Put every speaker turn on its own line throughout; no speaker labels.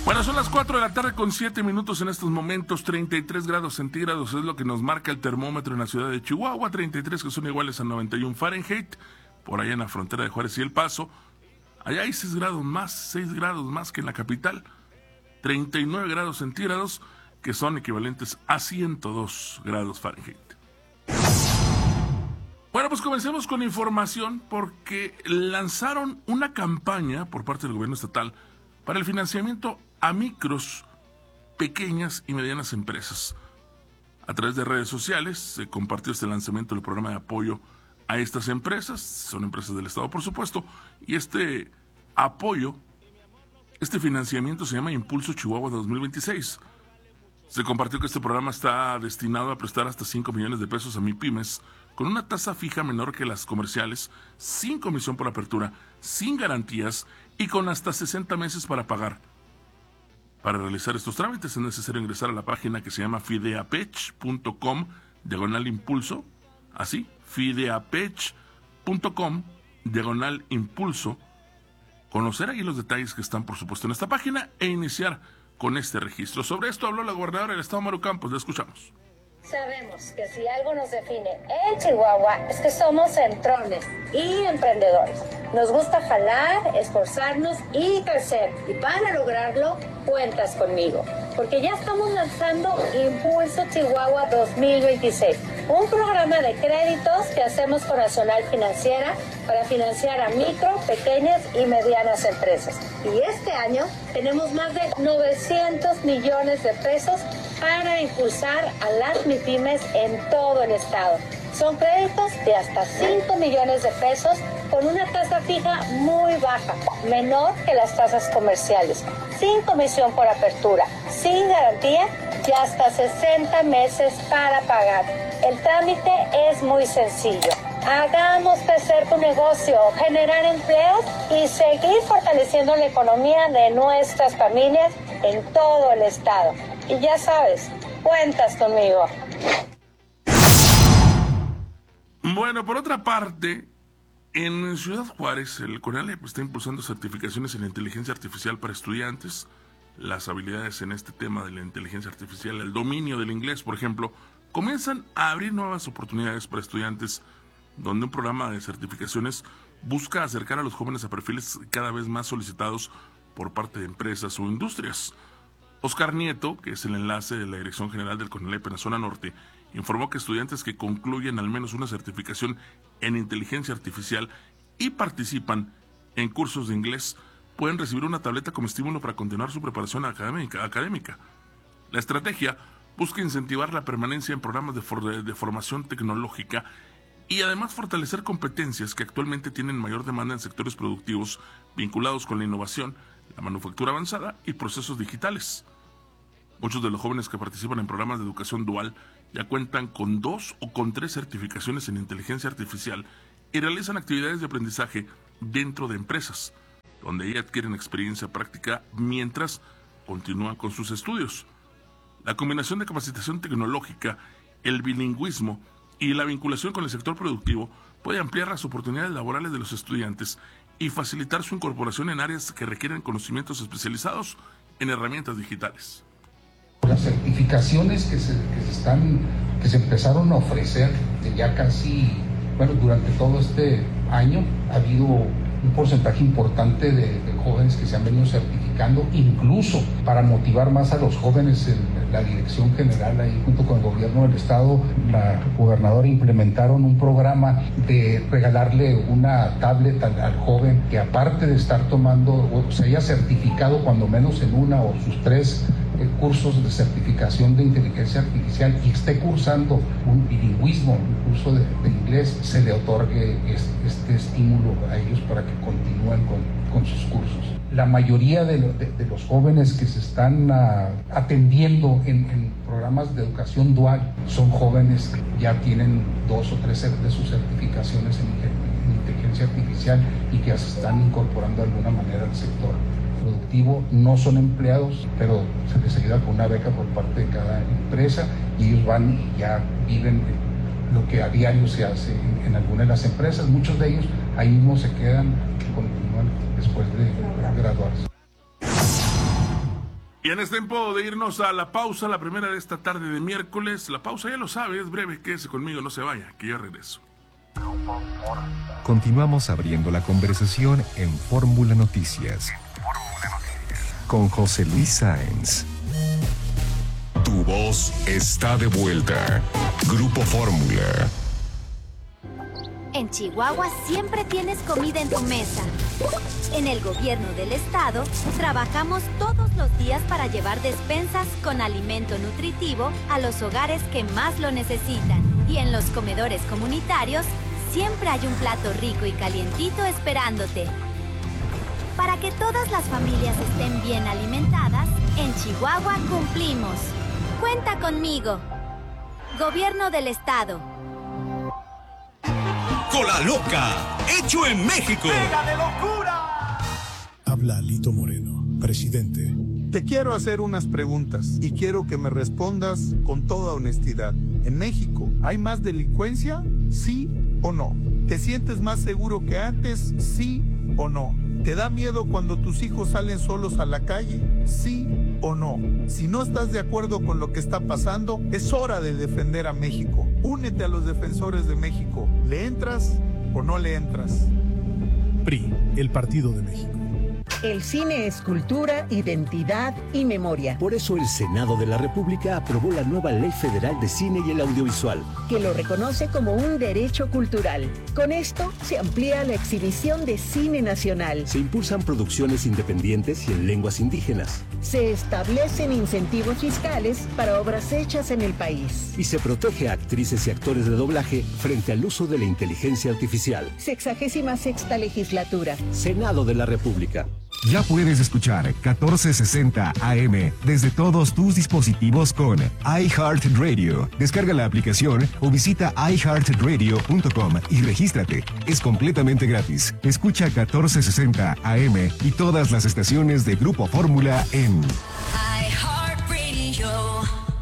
Bueno, son las 4 de la tarde con 7 minutos en estos momentos. 33 grados centígrados es lo que nos marca el termómetro en la ciudad de Chihuahua. 33 que son iguales a 91 Fahrenheit. Por allá en la frontera de Juárez y El Paso. Allá hay 6 grados más que en la capital. 39 grados centígrados que son equivalentes a 102 grados Fahrenheit. Bueno, pues comencemos con información porque lanzaron una campaña por parte del gobierno estatal para el financiamiento a micros, pequeñas y medianas empresas. A través de redes sociales se compartió este lanzamiento del programa de apoyo a estas empresas, son empresas del Estado por supuesto, y este apoyo, este financiamiento se llama Impulso Chihuahua 2026. Se compartió que este programa está destinado a prestar hasta 5 millones de pesos a MIPYMES con una tasa fija menor que las comerciales, sin comisión por apertura, sin garantías y con hasta 60 meses para pagar. Para realizar estos trámites es necesario ingresar a la página que se llama fideapech.com/impulso, así, fideapech.com/impulso, conocer ahí los detalles que están por supuesto en esta página e iniciar con este registro. Sobre esto habló la gobernadora del estado, Maru Campos. La escuchamos.
Sabemos que si algo nos define en Chihuahua es que somos entrones y emprendedores. Nos gusta jalar, esforzarnos y crecer. Y para lograrlo, cuentas conmigo. Porque ya estamos lanzando Impulso Chihuahua 2026. Un programa de créditos que hacemos con Nacional Financiera para financiar a micro, pequeñas y medianas empresas. Y este año tenemos más de 900 millones de pesos para impulsar a las MIPYMES en todo el estado. Son créditos de hasta 5 millones de pesos con una tasa fija muy baja, menor que las tasas comerciales, sin comisión por apertura, sin garantía y hasta 60 meses para pagar. El trámite es muy sencillo. Hagamos crecer tu negocio, generar empleos y seguir fortaleciendo la economía de nuestras familias en todo el estado. Y ya sabes, cuentas conmigo.
Bueno, por otra parte, en Ciudad Juárez, el CONALEP está impulsando certificaciones en inteligencia artificial para estudiantes. Las habilidades en este tema de la inteligencia artificial, el dominio del inglés, por ejemplo, comienzan a abrir nuevas oportunidades para estudiantes, donde un programa de certificaciones busca acercar a los jóvenes a perfiles cada vez más solicitados por parte de empresas o industrias. Oscar Nieto, que es el enlace de la Dirección General del CONALEP en la zona norte, informó que estudiantes que concluyen al menos una certificación en inteligencia artificial y participan en cursos de inglés pueden recibir una tableta como estímulo para continuar su preparación académica. La estrategia busca incentivar la permanencia en programas de formación tecnológica y además fortalecer competencias que actualmente tienen mayor demanda en sectores productivos vinculados con la innovación, la manufactura avanzada y procesos digitales. Muchos de los jóvenes que participan en programas de educación dual ya cuentan con 2 o con 3 certificaciones en inteligencia artificial y realizan actividades de aprendizaje dentro de empresas, donde ya adquieren experiencia práctica mientras continúan con sus estudios. La combinación de capacitación tecnológica, el bilingüismo y la vinculación con el sector productivo puede ampliar las oportunidades laborales de los estudiantes y facilitar su incorporación en áreas que requieren conocimientos especializados en herramientas digitales.
Las certificaciones que se empezaron a ofrecer ya casi, durante todo este año ha habido un porcentaje importante de jóvenes que se han venido certificando, incluso para motivar más a los jóvenes en la dirección general, ahí junto con el gobierno del estado, la gobernadora implementaron un programa de regalarle una tablet al joven que aparte de estar tomando, o se haya certificado cuando menos en una o sus 3 cursos de certificación de inteligencia artificial y esté cursando un bilingüismo, un curso de inglés, se le otorgue este estímulo a ellos para que continúen con sus cursos. La mayoría de los jóvenes que se están atendiendo en programas de educación dual son jóvenes que ya tienen 2 o 3 de sus certificaciones en inteligencia artificial y que ya se están incorporando de alguna manera al sector productivo. No son empleados, pero se les ayuda con una beca por parte de cada empresa y ellos van y ya viven lo que a diario se hace en alguna de las empresas. Muchos de ellos ahí mismo se quedan y continúan después de graduarse.
Y en este tiempo de irnos a la pausa, la primera de esta tarde de miércoles, la pausa ya lo sabe, es breve, quédese conmigo, no se vaya, que yo regreso.
Continuamos abriendo la conversación en Fórmula Noticias con José Luis Sáenz.
Tu voz está de vuelta. Grupo Fórmula.
En Chihuahua siempre tienes comida en tu mesa. En el gobierno del estado, trabajamos todos los días para llevar despensas con alimento nutritivo a los hogares que más lo necesitan. Y en los comedores comunitarios, siempre hay un plato rico y calientito esperándote. Para que todas las familias estén bien alimentadas, en Chihuahua cumplimos. Cuenta conmigo. Gobierno del estado.
Cola Loca, hecho en México.
¡Pega de locura!
Habla Alito Moreno, presidente.
Te quiero hacer unas preguntas y quiero que me respondas con toda honestidad. ¿En México hay más delincuencia? ¿Sí o no? ¿Te sientes más seguro que antes? ¿Sí o no? ¿Te da miedo cuando tus hijos salen solos a la calle? ¿Sí o no? Si no estás de acuerdo con lo que está pasando, es hora de defender a México. Únete a los defensores de México. ¿Le entras o no le entras?
PRI, el Partido de México.
El cine es cultura, identidad y memoria.
Por eso el Senado de la República aprobó la nueva Ley Federal de Cine y el Audiovisual,
que lo reconoce como un derecho cultural. Con esto se amplía la exhibición de cine nacional.
Se impulsan producciones independientes y en lenguas indígenas.
Se establecen incentivos fiscales para obras hechas en el país.
Y se protege a actrices y actores de doblaje frente al uso de la inteligencia artificial.
66ª legislatura.
Senado de la República.
Ya puedes escuchar 1460 AM desde todos tus dispositivos con iHeartRadio. Descarga la aplicación o visita iHeartRadio.com y regístrate. Es completamente gratis. Escucha 1460 AM y todas las estaciones de Grupo Fórmula en
iHeartRadio.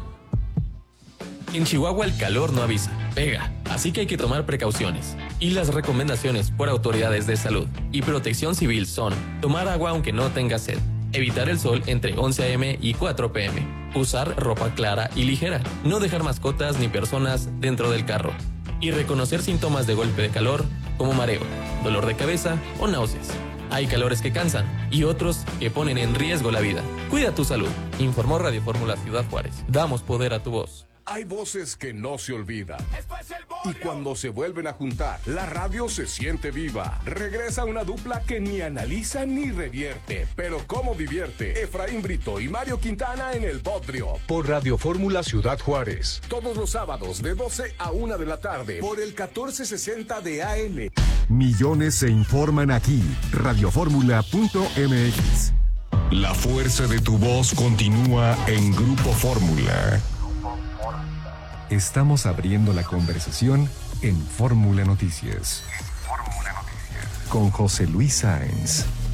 En Chihuahua el calor no avisa, pega, así que hay que tomar precauciones. Y las recomendaciones por autoridades de salud y protección civil son: tomar agua aunque no tenga sed, evitar el sol entre 11 a.m. y 4 p.m., usar ropa clara y ligera, no dejar mascotas ni personas dentro del carro, y reconocer síntomas de golpe de calor como mareo, dolor de cabeza o náuseas. Hay calores que cansan y otros que ponen en riesgo la vida. Cuida tu salud, informó Radio Fórmula Ciudad Juárez. Damos poder a tu voz.
Hay voces que no se olvidan. Y cuando se vuelven a juntar, la radio se siente viva. Regresa una dupla que ni analiza ni revierte, pero cómo divierte. Efraín Brito y Mario Quintana en El Bodrio. Por Radio Fórmula Ciudad Juárez. Todos los sábados de 12 a 1 de la tarde. Por el 1460 de AM.
Millones se informan aquí. Radiofórmula.mx.
La fuerza de tu voz continúa en Grupo Fórmula.
Estamos abriendo la conversación en Fórmula Noticias con José Luis Sáenz.